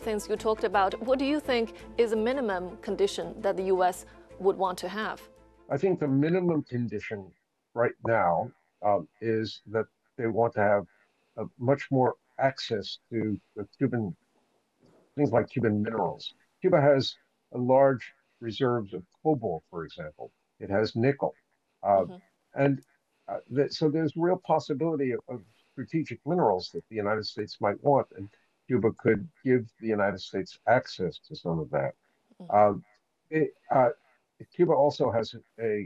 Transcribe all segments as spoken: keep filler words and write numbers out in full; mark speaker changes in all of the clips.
Speaker 1: things you talked about, what do you think is a minimum condition that the U S would want to have?
Speaker 2: I think the minimum condition right now um, is that they want to have a much more access to the Cuban things like Cuban minerals. Cuba has a large reserves of cobalt, for example. It has nickel, uh,
Speaker 1: Mm-hmm.
Speaker 2: and uh, th so there's real possibility of, of strategic minerals that the United States might want, and Cuba could give the United States access to some of that.
Speaker 1: Mm-hmm.
Speaker 2: Uh, it, uh, Cuba also has a,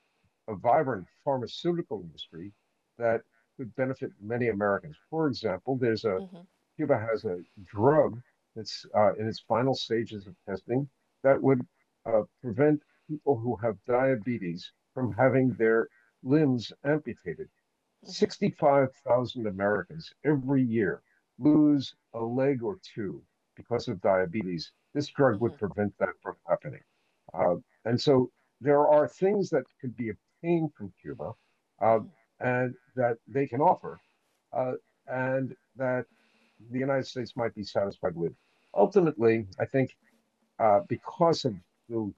Speaker 2: a vibrant pharmaceutical industry that could benefit many Americans. For example, there's a
Speaker 1: Mm-hmm.
Speaker 2: Cuba has a drug that's uh, in its final stages of testing that would uh, prevent people who have diabetes from having their limbs amputated.
Speaker 1: Mm-hmm.
Speaker 2: sixty-five thousand Americans every year lose a leg or two because of diabetes. This drug would
Speaker 1: Mm-hmm.
Speaker 2: prevent that from happening. Uh, and so there are things that could be obtained from Cuba uh,
Speaker 1: Mm-hmm.
Speaker 2: and that they can offer, uh, and that the United States might be satisfied with. Ultimately, I think uh, because of the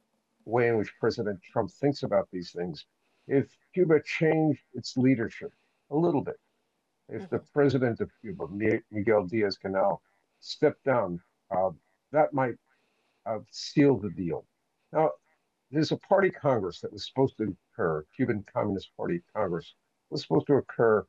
Speaker 2: way in which President Trump thinks about these things, if Cuba changed its leadership a little bit, if the
Speaker 1: Mm-hmm.
Speaker 2: president of Cuba, Miguel Diaz-Canel, stepped down, uh, that might uh, seal the deal. Now, there's a party Congress that was supposed to occur, Cuban Communist Party Congress, was supposed to occur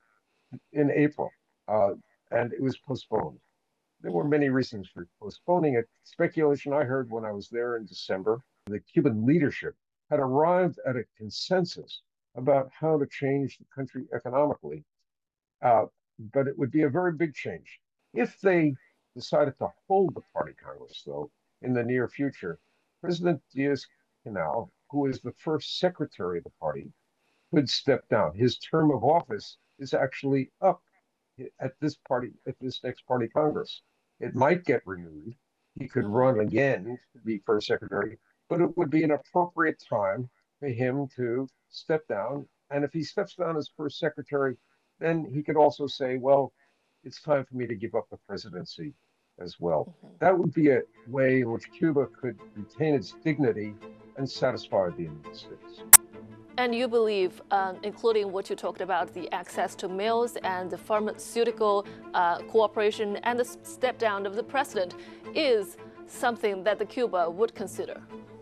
Speaker 2: in April, uh, and it was postponed. There were
Speaker 1: Mm-hmm.
Speaker 2: many reasons for postponing it. Speculation I heard when I was there in December, the Cuban leadership had arrived at a consensus about how to change the country economically, uh, but it would be a very big change. If they decided to hold the party Congress, though, in the near future, President Diaz-Canel, who is the first secretary of the party, could step down. His term of office is actually up at this party, at this next party Congress. It might get renewed. He could
Speaker 1: Mm-hmm.
Speaker 2: run again to be first secretary, but it would be an appropriate time for him to step down. And if he steps down as first secretary, then he could also say, well, it's time for me to give up the presidency as well.
Speaker 1: Mm-hmm.
Speaker 2: That would be a way in which Cuba could retain its dignity and satisfy the United States.
Speaker 1: And you believe, um, including what you talked about, the access to mills and the pharmaceutical uh, cooperation and the step down of the president is something that the Cuba would consider?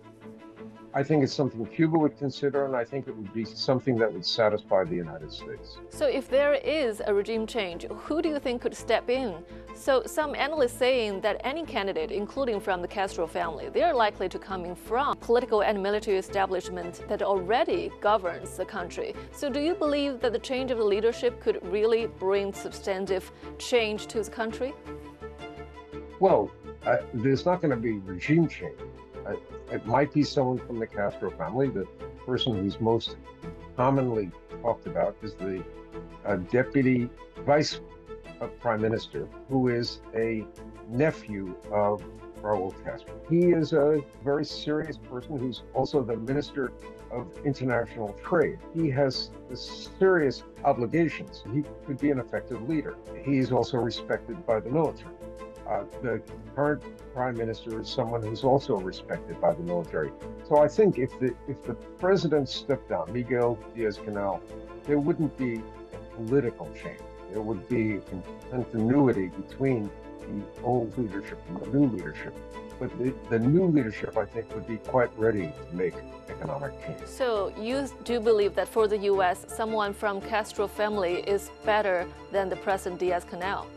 Speaker 2: I think it's something Cuba would consider, and I think it would be something that would satisfy the United States.
Speaker 1: So if there is a regime change, who do you think could step in? So some analysts saying that any candidate, including from the Castro family, they are likely to come in from political and military establishment that already governs the country. So do you believe that the change of the leadership could really bring substantive change to the country?
Speaker 2: Well, uh, there's not going to be regime change. Uh, it might be someone from the Castro family. The person who's most commonly talked about is the uh, deputy vice uh, prime minister, who is a nephew of Raul Castro. He is a very serious person who's also the minister of international trade. He has serious obligations. He could be an effective leader. He is also respected by the military. Uh, the current prime minister is someone who's also respected by the military. So I think if the if the president stepped down, Miguel Diaz-Canel, there wouldn't be a political change. There would be continuity between the old leadership and the new leadership. But the, the new leadership, I think, would be quite ready to make economic change.
Speaker 1: So you do believe that for the U S, someone from Castro family is better than the President Diaz-Canel?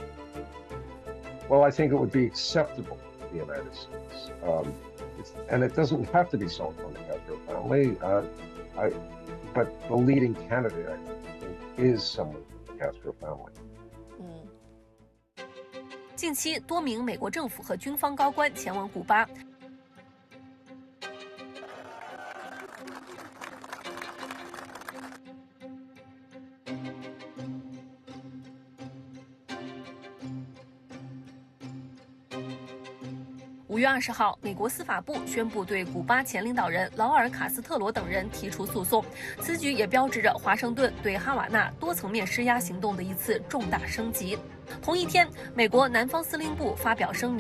Speaker 2: Well, I think it would be acceptable to the United States. Um, it's, and it doesn't have to be someone from the Castro family. Uh, I, but the leading candidate, I think, is someone from the Castro family.
Speaker 3: 近期，多名美国政府和军方高官前往古巴。五月二十号，美国司法部宣布对古巴前领导人劳尔·卡斯特罗等人提出诉讼。此举也标志着华盛顿对哈瓦那多层面施压行动的一次重大升级。同一天，美国南方司令部发表声明。